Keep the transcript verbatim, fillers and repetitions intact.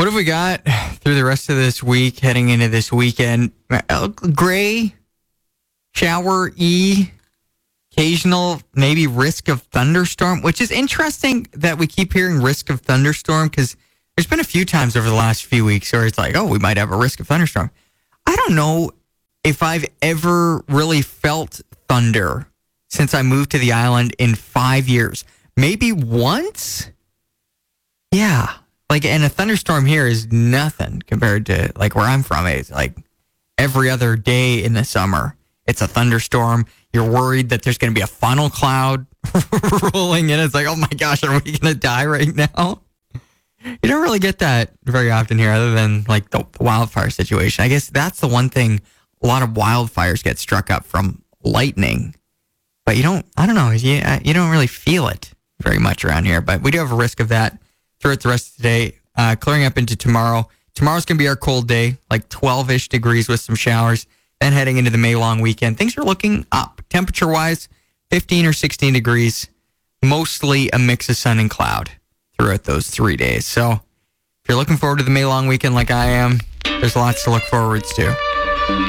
have we got through the rest of this week, heading into this weekend? Uh, gray, shower-y, occasional, maybe risk of thunderstorm, which is interesting that we keep hearing risk of thunderstorm because there's been a few times over the last few weeks where it's like, oh, we might have a risk of thunderstorm. I don't know if I've ever really felt thunder since I moved to the island in five years. Maybe once? Yeah. Like, and a thunderstorm here is nothing compared to, like, where I'm from. It's like every other day in the summer, it's a thunderstorm. You're worried that there's going to be a funnel cloud rolling in. It's like, oh my gosh, are we going to die right now? You don't really get that very often here other than, like, the, the wildfire situation. I guess that's the one thing. A lot of wildfires get struck up from lightning. But you don't, I don't know, you, you don't really feel it very much around here. But we do have a risk of that throughout the rest of the day, uh, clearing up into tomorrow. Tomorrow's going to be our cold day, like twelve-ish degrees with some showers. Then heading into the May long weekend, things are looking up. Temperature-wise, fifteen or sixteen degrees, mostly a mix of sun and cloud throughout those three days. So if you're looking forward to the May long weekend like I am, there's lots to look forward to.